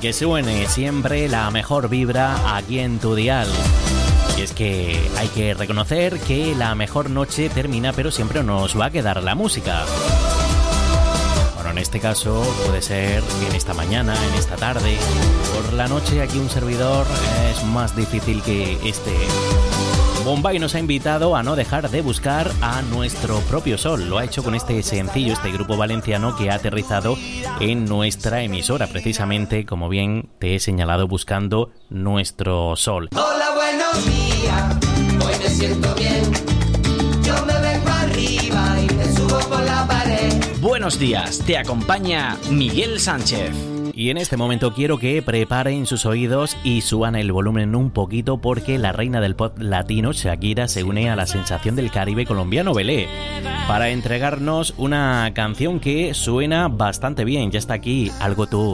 que suene siempre la mejor vibra aquí en tu dial. Y es que hay que reconocer que la mejor noche termina, pero siempre nos va a quedar la música. Bueno, en este caso puede ser que en esta mañana, en esta tarde, por la noche aquí un servidor es más difícil que esté. Bombay nos ha invitado a no dejar de buscar a nuestro propio sol. Lo ha hecho con este sencillo, este grupo valenciano que ha aterrizado en nuestra emisora, precisamente, como bien te he señalado, buscando nuestro sol. Hola, buenos días, hoy me siento bien. Yo me vengo arriba y me subo por la pared. Buenos días, te acompaña Miguel Sánchez. Y en este momento quiero que preparen sus oídos y suban el volumen un poquito, porque la reina del pop latino, Shakira, se une a la sensación del Caribe colombiano, Belé, para entregarnos una canción que suena bastante bien. Ya está aquí, Algo Tú.